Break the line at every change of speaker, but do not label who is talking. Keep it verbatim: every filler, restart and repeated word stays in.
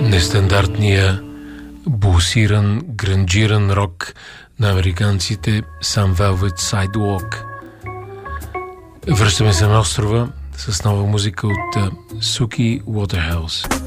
нестандартния булсиран, гранжиран рок на американците Some Velvet Sidewalk. Връщаме се на острова с нова музика от Суки Waterhouse.